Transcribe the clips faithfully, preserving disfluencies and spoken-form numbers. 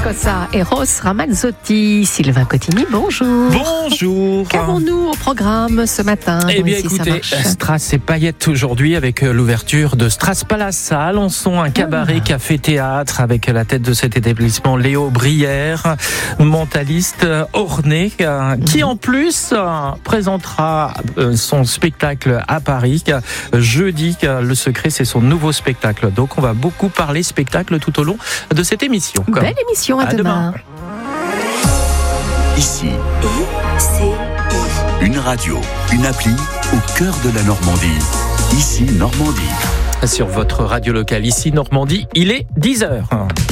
Cosa et Rose Ramazzotti. Sylvain Cotigny, bonjour. Bonjour. Qu'avons-nous au programme ce matin? Eh bien, écoutez, Strass et paillettes aujourd'hui avec l'ouverture de Strass Palace à Alençon, un cabaret, ah. café-théâtre avec la tête de cet établissement, Léo Brière, mentaliste orné, qui en plus présentera son spectacle à Paris jeudi. Le secret, c'est son nouveau spectacle. Donc, on va beaucoup parler spectacle tout au long de cette émission. Belle émission, à, à demain. demain. Ici, une radio, une appli au cœur de la Normandie. Ici, Normandie. Sur votre radio locale, ici, Normandie, il est dix heures.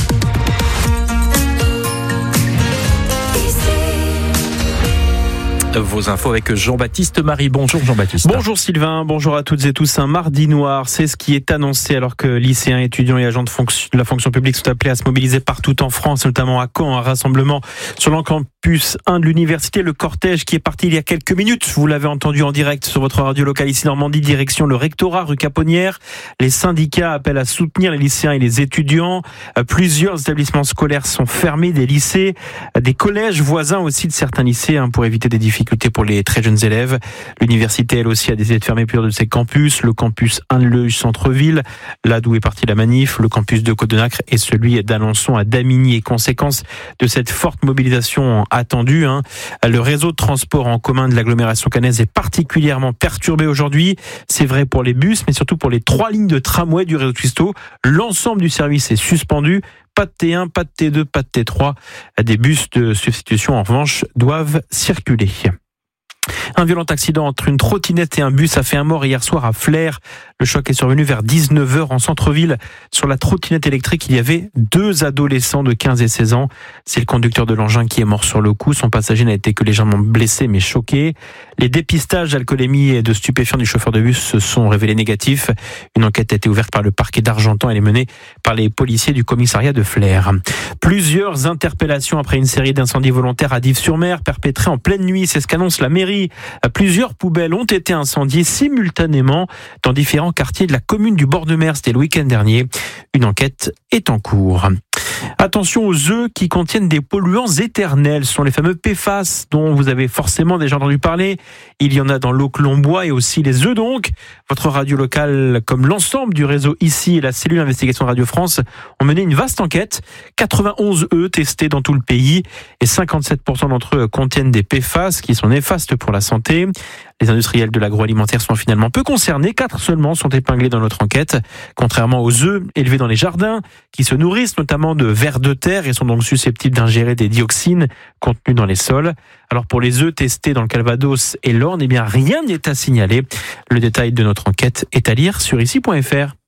Vos infos avec Jean-Baptiste Marie. Bonjour Jean-Baptiste. Bonjour Sylvain, bonjour à toutes et tous. Un mardi noir, c'est ce qui est annoncé alors que lycéens, étudiants et agents de, fonction, de la fonction publique sont appelés à se mobiliser partout en France, notamment à Caen, un rassemblement sur l'campus un de l'université. Le cortège qui est parti il y a quelques minutes, vous l'avez entendu en direct sur votre radio locale ici Normandie, direction le rectorat, rue Caponnière. Les syndicats appellent à soutenir les lycéens et les étudiants. Plusieurs établissements scolaires sont fermés, des lycées, des collèges voisins aussi de certains lycées hein, pour éviter des difficultés pour les très jeunes élèves. L'université, elle aussi, a décidé de fermer plusieurs de ses campus. Le campus un de Leuil centre-ville, là d'où est partie la manif, le campus de Côte-de-Nacre et celui d'Alençon à Damigny. Et conséquence de cette forte mobilisation attendue, hein, le réseau de transport en commun de l'agglomération caennaise est particulièrement perturbé aujourd'hui. C'est vrai pour les bus, mais surtout pour les trois lignes de tramway du réseau Twisto. L'ensemble du service est suspendu. Pas de T un, pas de T deux, pas de T trois. Des bus de substitution, en revanche, doivent circuler. Un violent accident entre une trottinette et un bus a fait un mort hier soir à Flers. Le choc est survenu vers dix-neuf heures en centre-ville. Sur la trottinette électrique, il y avait deux adolescents de quinze et seize ans. C'est le conducteur de l'engin qui est mort sur le coup. Son passager n'a été que légèrement blessé mais choqué. Les dépistages d'alcoolémie et de stupéfiants du chauffeur de bus se sont révélés négatifs. Une enquête a été ouverte par le parquet d'Argentan. Elle est menée par les policiers du commissariat de Flers. Plusieurs interpellations après une série d'incendies volontaires à Dives-sur-Mer perpétrés en pleine nuit. C'est ce qu'annonce la mairie. Plusieurs poubelles ont été incendiées simultanément dans différents quartiers de la commune du bord de mer. C'était le week-end dernier. Une enquête est en cours. Attention aux œufs qui contiennent des polluants éternels. Ce sont les fameux P F A S dont vous avez forcément déjà entendu parler. Il y en a dans l'eau que l'on boit et aussi les œufs donc. Votre radio locale, comme l'ensemble du réseau ici et la cellule d'investigation de Radio France, ont mené une vaste enquête. quatre-vingt-onze œufs testés dans tout le pays et cinquante-sept pour cent d'entre eux contiennent des P F A S qui sont néfastes pour la santé. Les industriels de l'agroalimentaire sont finalement peu concernés. Quatre seulement sont épinglés dans notre enquête. Contrairement aux œufs élevés dans les jardins, qui se nourrissent notamment de vers de terre et sont donc susceptibles d'ingérer des dioxines contenues dans les sols. Alors pour les œufs testés dans le Calvados et l'Orne, eh bien rien n'est à signaler. Le détail de notre enquête est à lire sur ici point f r.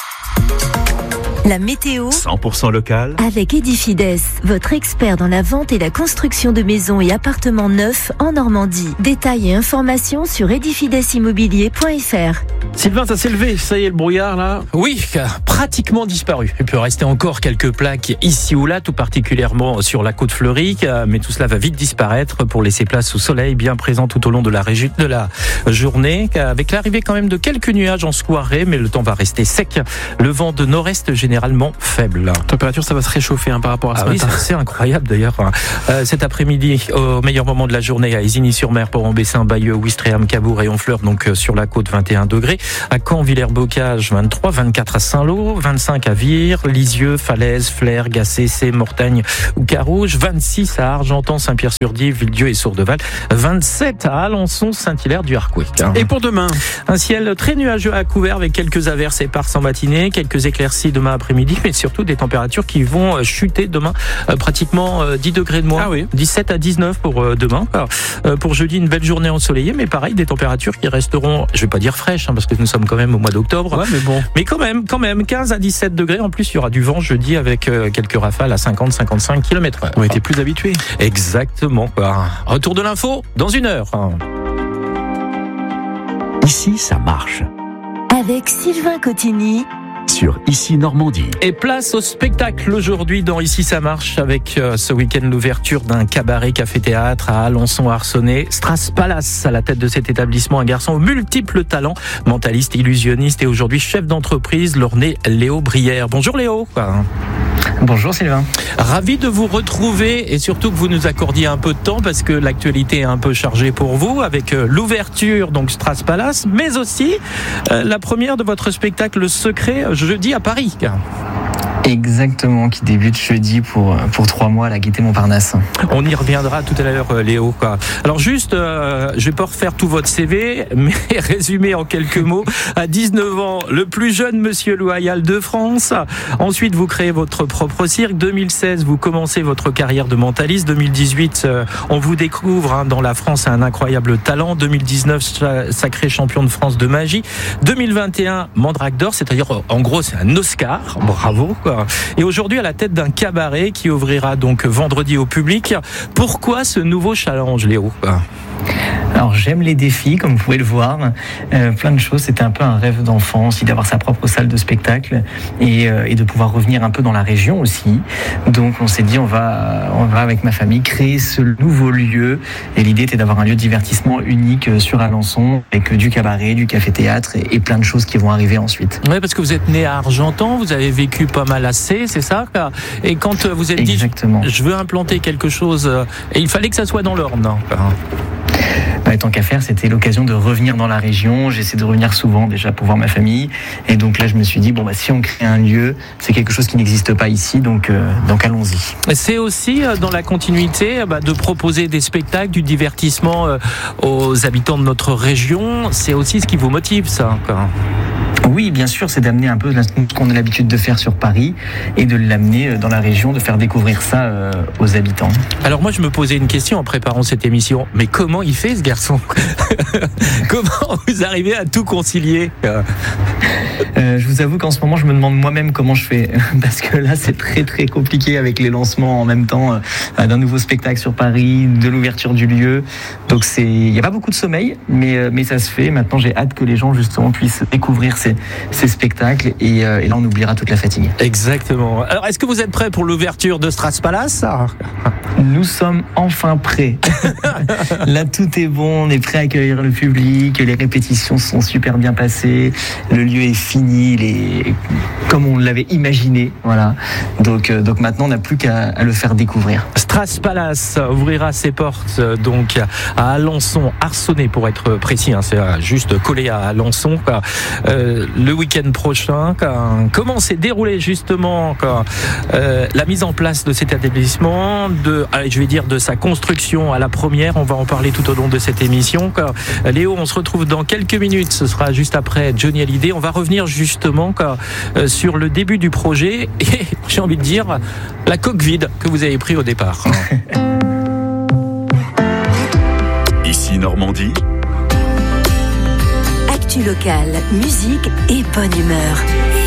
La météo cent pour cent local avec Edifides, votre expert dans la vente et la construction de maisons et appartements neufs en Normandie. Détails et informations sur edifides immobilier point f r. Sylvain, ça s'est levé, ça y est, le brouillard là? Oui, pratiquement disparu. Il peut rester encore quelques plaques ici ou là, tout particulièrement sur la côte fleurie, mais tout cela va vite disparaître pour laisser place au soleil bien présent tout au long de la, régi- de la journée, avec l'arrivée quand même de quelques nuages en soirée, mais le temps va rester sec. Le vent de nord-est généralement faible. La température, ça va se réchauffer hein, par rapport à ce ah matin. Oui, c'est incroyable d'ailleurs. Euh, cet après-midi, au meilleur moment de la journée, à Isigny-sur-Mer, Port-en-Bessin, Bayeux, Ouistreham, Cabourg et Honfleur, donc euh, sur la côte, vingt et un degrés. À Caen, Villers-Bocage, vingt-trois, vingt-quatre à Saint-Lô, vingt-cinq à Vire, Lisieux, Falaise, Flers, Gacé, Cé, Mortagne ou Carouge, vingt-six à Argentan, Saint-Pierre-sur-Dive, Villedieu et Sourdeval, vingt-sept à Alençon, Saint-Hilaire du Harcouët. Et pour demain, un ciel très nuageux à couvert avec quelques averses éparses en matinée, quelques éclaircies demain après-midi, mais surtout des températures qui vont chuter demain, euh, pratiquement euh, dix degrés de moins, ah oui. dix-sept à dix-neuf pour euh, demain. Alors, euh, pour jeudi, une belle journée ensoleillée, mais pareil, des températures qui resteront, je vais pas dire fraîches, hein, parce que nous sommes quand même au mois d'octobre, ouais, mais bon, mais quand même, quand même, quinze à dix-sept degrés. En plus, il y aura du vent jeudi avec euh, quelques rafales à cinquante à cinquante-cinq kilomètres heure. On était plus habitués. Exactement. Quoi. Retour de l'info dans une heure. Ici, ça marche. Avec Sylvain Cotigny sur Ici Normandie. Et place au spectacle aujourd'hui dans Ici ça marche avec euh, ce week-end l'ouverture d'un cabaret café-théâtre à Alençon-Arcenay. Strass Palace à la tête de cet établissement, un garçon aux multiples talents, mentaliste, illusionniste et aujourd'hui chef d'entreprise, l'orné Léo Brière. Bonjour Léo. Bonjour Sylvain. Ravi de vous retrouver et surtout que vous nous accordiez un peu de temps parce que l'actualité est un peu chargée pour vous avec l'ouverture donc Strass Palace, mais aussi euh, la première de votre spectacle Le Secret jeudi à Paris. Exactement, qui débute jeudi pour, pour trois mois à la Gaîté Montparnasse. On y reviendra tout à l'heure, Léo. Quoi. Alors juste, euh, je vais pas refaire tout votre C V, mais résumer en quelques mots. À dix-neuf ans, le plus jeune monsieur loyal de France. Ensuite, vous créez votre propre cirque. deux mille seize, vous commencez votre carrière de mentaliste. deux mille dix-huit, euh, on vous découvre hein, dans la France un incroyable talent. deux mille dix-neuf, sacré champion de France de magie. deux mille vingt et un, Mandrake d'or, c'est-à-dire en gros c'est un Oscar. Bravo. Quoi. Et aujourd'hui à la tête d'un cabaret qui ouvrira donc vendredi au public. Pourquoi ce nouveau challenge, Léo ? Alors j'aime les défis, comme vous pouvez le voir, euh, plein de choses. C'était un peu un rêve d'enfant aussi d'avoir sa propre salle de spectacle et, euh, et de pouvoir revenir un peu dans la région aussi. Donc on s'est dit on va, on va avec ma famille créer ce nouveau lieu et l'idée était d'avoir un lieu de divertissement unique sur Alençon avec du cabaret, du café-théâtre et, et plein de choses qui vont arriver ensuite. Oui, parce que vous êtes né à Argentan, vous avez vécu pas mal à C, c'est ça ? Et quand vous êtes dit Exactement. je veux implanter quelque chose, et il fallait que ça soit dans l'Orne. Bah, tant qu'à faire, c'était l'occasion de revenir dans la région. J'essaie de revenir souvent déjà pour voir ma famille. Et donc là, je me suis dit, bon, bah, si on crée un lieu, c'est quelque chose qui n'existe pas ici, donc, euh, donc allons-y. C'est aussi dans la continuité bah, de proposer des spectacles, du divertissement euh, aux habitants de notre région. C'est aussi ce qui vous motive, ça, quoi. Oui, bien sûr, c'est d'amener un peu ce qu'on a l'habitude de faire sur Paris et de l'amener dans la région, de faire découvrir ça euh, aux habitants. Alors moi, je me posais une question en préparant cette émission. Mais comment il fait, ce garçon ? Comment vous arrivez à tout concilier ? euh, Je vous avoue qu'en ce moment, je me demande moi-même comment je fais. Parce que là, c'est très, très compliqué avec les lancements en même temps euh, d'un nouveau spectacle sur Paris, de l'ouverture du lieu. Donc, c'est... il n'y a pas beaucoup de sommeil, mais, euh, mais ça se fait. Maintenant, j'ai hâte que les gens, justement, puissent découvrir ces ces spectacles et, euh, et là on oubliera toute la fatigue. Exactement. Alors est-ce que vous êtes prêts pour l'ouverture de Strass Palace ? Nous sommes enfin prêts. Là tout est bon, on est prêt à accueillir le public, les répétitions sont super bien passées, le lieu est fini, il est comme on l'avait imaginé, voilà. Donc, euh, donc maintenant on n'a plus qu'à à le faire découvrir. Strass Palace ouvrira ses portes donc à Alençon-Arcenay pour être précis, hein, c'est juste collé à Alençon. Quoi. Euh, le week-end prochain. Comment s'est déroulé justement euh, la mise en place de cet établissement, de, allez, je vais dire de sa construction à la première. On va en parler tout au long de cette émission. Léo, on se retrouve dans quelques minutes. Ce sera juste après Johnny Hallyday. On va revenir justement euh, sur le début du projet et j'ai envie de dire la coque vide que vous avez pris au départ. Ici Normandie. Actu locale, musique et bonne humeur.